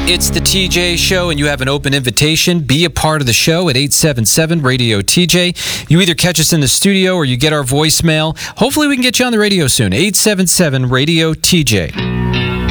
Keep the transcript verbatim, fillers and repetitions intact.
It's the T J Show, and you have an open invitation. Be a part of the show at eight seven seven radio T J. You either catch us in the studio or you get our voicemail. Hopefully we can get you on the radio soon. eight seven seven radio T J.